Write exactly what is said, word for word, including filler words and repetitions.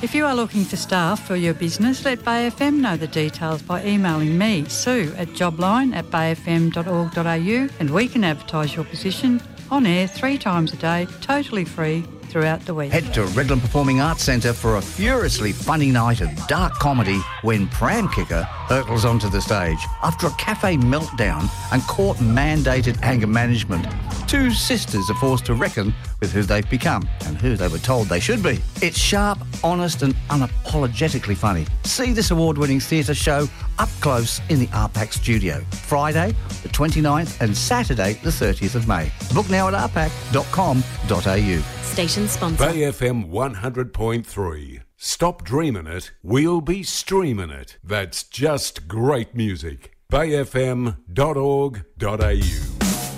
If you are looking for staff for your business, let Bay F M know the details by emailing me, Sue, at jobline at bay f m dot org dot a u, and we can advertise your position on air three times a day, totally free, throughout the week. Head to Reglan Performing Arts Centre for a furiously funny night of dark comedy when Pram Kicker hurtles onto the stage. After a cafe meltdown and court-mandated anger management, two sisters are forced to reckon with who they've become and who they were told they should be. It's sharp, honest and unapologetically funny. See this award-winning theatre show up close in the R PAC studio. Friday the twenty-ninth and Saturday the thirtieth of May. Book now at r pac dot com dot a u. Station sponsor. Bay F M one hundred point three. Stop dreaming it, we'll be streaming it. That's just great music. bay f m dot org dot a u.